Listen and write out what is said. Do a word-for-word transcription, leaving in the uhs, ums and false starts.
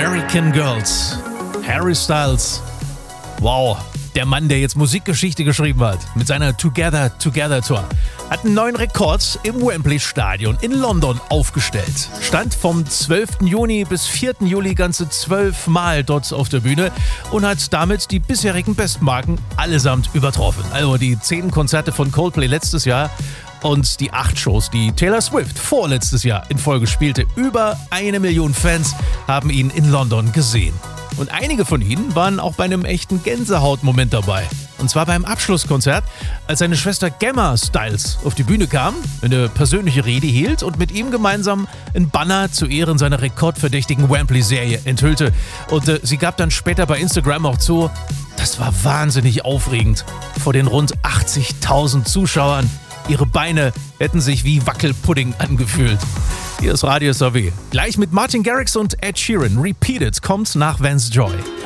American Girls. Harry Styles. Wow, der Mann, der jetzt Musikgeschichte geschrieben hat mit seiner Together Together Tour, hat einen neuen Rekord im Wembley Stadion in London aufgestellt. Stand vom zwölften Juni bis vierten Juli ganze zwölf Mal dort auf der Bühne und hat damit die bisherigen Bestmarken allesamt übertroffen. Also die zehn Konzerte von Coldplay letztes Jahr und die acht Shows, die Taylor Swift vorletztes Jahr in Folge spielte. Über eine Million Fans haben ihn in London gesehen. Und einige von ihnen waren auch bei einem echten Gänsehautmoment dabei. Und zwar beim Abschlusskonzert, als seine Schwester Gemma Styles auf die Bühne kam, eine persönliche Rede hielt und mit ihm gemeinsam ein Banner zu Ehren seiner rekordverdächtigen Wembley-Serie enthüllte. Und äh, sie gab dann später bei Instagram auch zu, das war wahnsinnig aufregend. Vor den rund achtzigtausend Zuschauern. Ihre Beine hätten sich wie Wackelpudding angefühlt. Hier ist Radio S A W. Gleich mit Martin Garrix und Ed Sheeran. Repeat It kommt nach Vance Joy.